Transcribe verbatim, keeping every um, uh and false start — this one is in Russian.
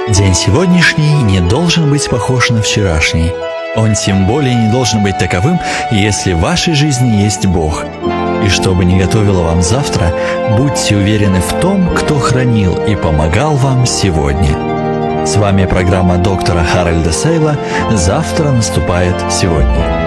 День сегодняшний не должен быть похож на вчерашний. Он тем более не должен быть таковым, если в вашей жизни есть Бог. И что бы ни готовило вам завтра, будьте уверены в том, кто хранил и помогал вам сегодня. С вами программа доктора Харальда Сейла «Завтра наступает сегодня».